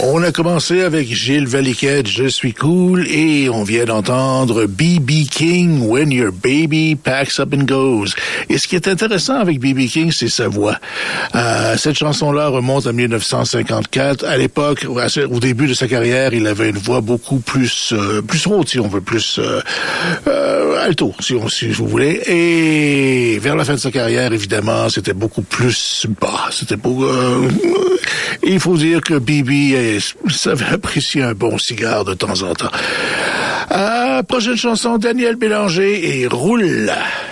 On a commencé avec Gilles Valiquette, Je suis cool, et on vient d'entendre B.B. King, When Your Baby Packs Up and Goes. Et ce qui est intéressant avec B.B. King, c'est sa voix. Cette chanson-là remonte à 1954. À l'époque, au début de sa carrière, il avait une voix beaucoup plus haute, si on veut, plus alto, si vous voulez. Et vers la fin de sa carrière, évidemment, c'était beaucoup plus bas. C'était beaucoup... il faut dire que B.B. savait apprécier un bon cigare de temps en temps. Prochaine chanson, Daniel Bélanger et Roule.